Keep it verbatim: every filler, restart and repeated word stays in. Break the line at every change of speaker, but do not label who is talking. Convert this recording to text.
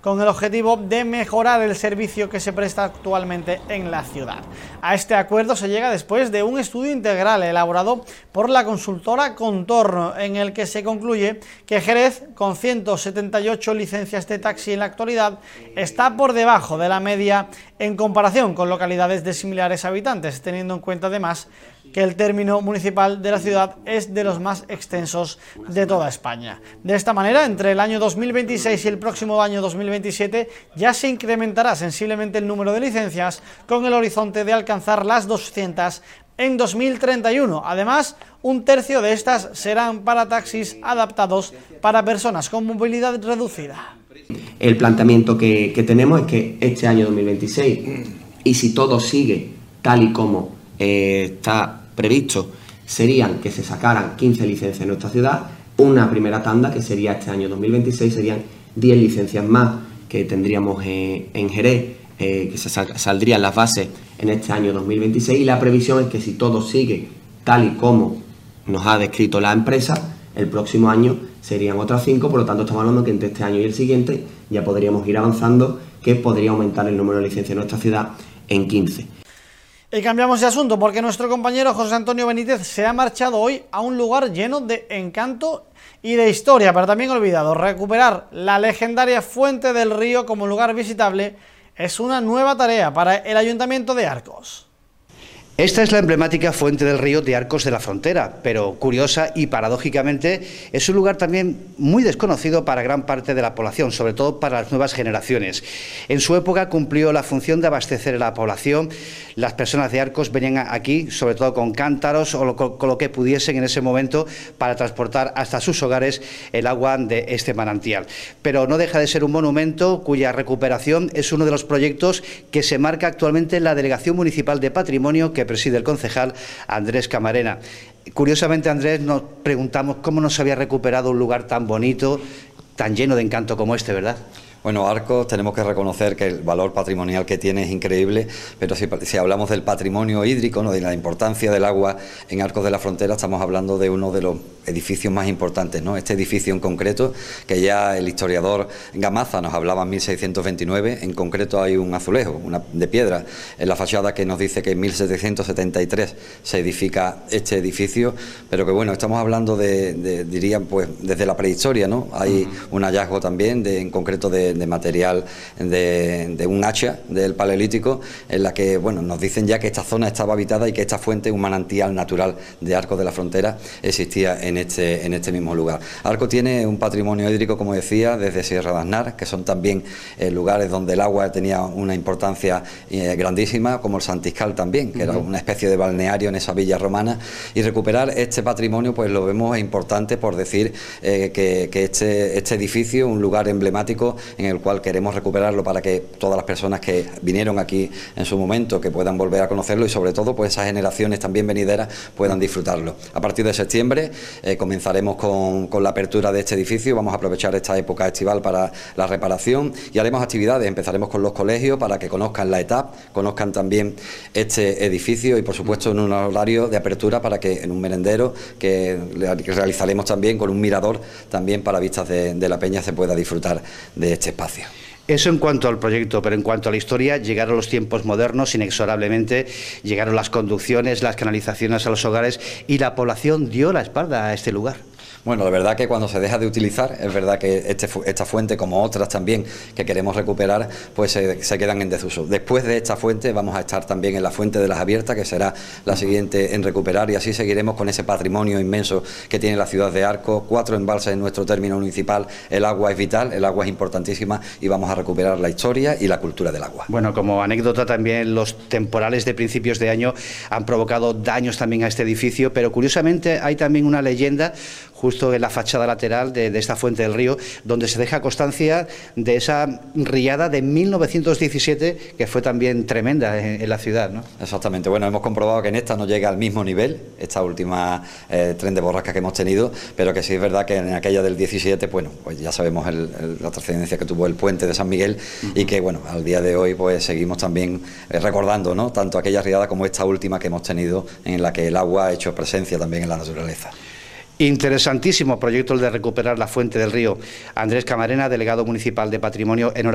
con el objetivo de mejorar el servicio que se presta actualmente en la ciudad. A este acuerdo se llega después de un estudio integral elaborado por la consultora Contorno, en el que se concluye que Jerez, con ciento setenta y ocho licencias de taxi en la actualidad, está por debajo de la media en comparación con localidades de similares habitantes, teniendo en cuenta además que el término municipal de la ciudad es de los más extensos de toda España. De esta manera, entre el año dos mil veintiséis y el próximo año dos mil veintisiete ya se incrementará sensiblemente el número de licencias, con el horizonte de alcanzar las doscientas en dos mil treinta y uno. Además, un tercio de estas serán para taxis adaptados para personas con movilidad reducida.
El planteamiento que, que tenemos es que este año dos mil veintiséis, y si todo sigue tal y como eh, está previsto, serían que se sacaran quince licencias en nuestra ciudad. Una primera tanda, que sería este año dos mil veintiséis, serían diez licencias más que tendríamos eh, en Jerez, eh, que se sal, saldrían las bases en este año dos mil veintiséis, y la previsión es que si todo sigue tal y como nos ha descrito la empresa, el próximo año serían otras cinco, por lo tanto estamos hablando que entre este año y el siguiente ya podríamos ir avanzando, que podría aumentar el número de licencias en nuestra ciudad en quince.
Y cambiamos de asunto porque nuestro compañero José Antonio Benítez se ha marchado hoy a un lugar lleno de encanto y de historia, pero también olvidado. Recuperar la legendaria Fuente del Río como lugar visitable es una nueva tarea para el Ayuntamiento de Arcos.
Esta es la emblemática Fuente del Río de Arcos de la Frontera, pero curiosa y paradójicamente es un lugar también muy desconocido para gran parte de la población, sobre todo para las nuevas generaciones. En su época cumplió la función de abastecer a la población. Las personas de Arcos venían aquí, sobre todo con cántaros o lo, con lo que pudiesen en ese momento, para transportar hasta sus hogares el agua de este manantial. Pero no deja de ser un monumento cuya recuperación es uno de los proyectos que se marca actualmente en la Delegación Municipal de Patrimonio, que preside el concejal Andrés Camarena. Curiosamente, Andrés, nos preguntamos cómo no se había recuperado un lugar tan bonito, tan lleno de encanto como este, ¿verdad?
Bueno, Arcos, tenemos que reconocer que el valor patrimonial que tiene es increíble, pero si, si hablamos del patrimonio hídrico, ¿no?, de la importancia del agua en Arcos de la Frontera, estamos hablando de uno de los edificios más importantes, ¿no? Este edificio en concreto, que ya el historiador Gamaza nos hablaba en mil seiscientos veintinueve, en concreto hay un azulejo, una de piedra, en la fachada, que nos dice que en mil setecientos setenta y tres se edifica este edificio, pero que bueno, estamos hablando de, de diría, pues desde la prehistoria, ¿no? Hay uh-huh. un hallazgo también, de, en concreto de de material de, de un hacha del Paleolítico, en la que bueno, nos dicen ya que esta zona estaba habitada y que esta fuente, un manantial natural de Arcos de la Frontera, existía en este, en este mismo lugar. Arcos tiene un patrimonio hídrico, como decía, desde Sierra de Aznar, que son también eh, lugares donde el agua tenía una importancia eh, grandísima, como el Santiscal también, que uh-huh. era una especie de balneario en esa villa romana, y recuperar este patrimonio pues lo vemos importante, por decir eh, que, que este, este edificio, un lugar emblemático en el cual queremos recuperarlo para que todas las personas que vinieron aquí en su momento, que puedan volver a conocerlo, y sobre todo pues esas generaciones también venideras puedan disfrutarlo. A partir de septiembre eh, comenzaremos con, con la apertura de este edificio. Vamos a aprovechar esta época estival para la reparación y haremos actividades. Empezaremos con los colegios para que conozcan la etapa, conozcan también este edificio, y por supuesto en un horario de apertura para que en un merendero que realizaremos también con un mirador también para vistas de, de la peña se pueda disfrutar de este espacio.
Eso en cuanto al proyecto, pero en cuanto a la historia, llegaron los tiempos modernos, inexorablemente, llegaron las conducciones, las canalizaciones a los hogares, y la población dio la espalda a este lugar.
Bueno, la verdad que cuando se deja de utilizar, es verdad que este, esta fuente, como otras también que queremos recuperar, pues se, se quedan en desuso. Después de esta fuente vamos a estar también en la Fuente de las Abiertas, que será la siguiente en recuperar, y así seguiremos con ese patrimonio inmenso que tiene la ciudad de Arcos. Cuatro embalses en nuestro término municipal. El agua es vital, el agua es importantísima, y vamos a recuperar la historia y la cultura del agua.
Bueno, como anécdota también, los temporales de principios de año han provocado daños también a este edificio, pero curiosamente hay también una leyenda justo en la fachada lateral de, de esta Fuente del Río, donde se deja constancia de esa riada de mil novecientos diecisiete, que fue también tremenda en, en la ciudad, ¿no?
Exactamente. Bueno, hemos comprobado que en esta no llega al mismo nivel, esta última eh, tren de borrasca que hemos tenido, pero que sí es verdad que en aquella del diecisiete, bueno, pues ya sabemos el, el, la trascendencia que tuvo el puente de San Miguel, uh-huh. y que, bueno, al día de hoy pues seguimos también eh, recordando, ¿no?, tanto aquella riada como esta última que hemos tenido, en la que el agua ha hecho presencia también en la naturaleza.
Interesantísimo proyecto el de recuperar la Fuente del Río. Andrés Camarena, delegado municipal de Patrimonio, enhorabuena.